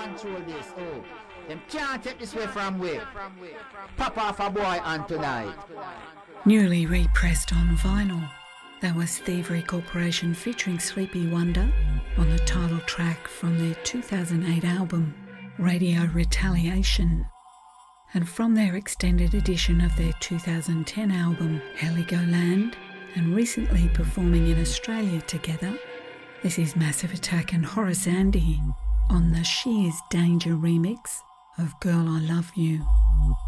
control this. Oh, them can't take this way from we. Pop off a boy on tonight. Newly repressed on vinyl, that was Thievery Corporation featuring Sleepy Wonder on the title track from their 2008 album, Radio Retaliation. And from their extended edition of their 2010 album, Heligoland, and recently performing in Australia together, this is Massive Attack and Horace Andy on the She Is Danger remix of Girl I Love You.